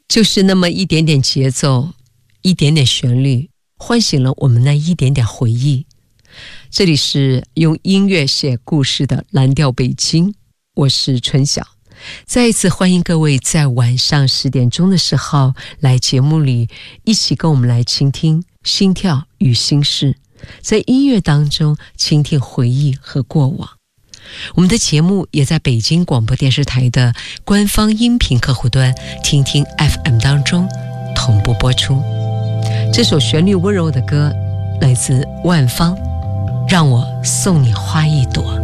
就是那么一点点节奏，一点点旋律，唤醒了我们那一点点回忆。这里是用音乐写故事的蓝调北京，我是春晓。再一次欢迎各位在晚上10点钟的时候来节目里一起跟我们来倾听心跳与心事，在音乐当中倾听回忆和过往。我们的节目也在北京广播电视台的官方音频客户端听听 FM 当中同步播出。这首旋律温柔的歌来自万芳，让我送你花一朵。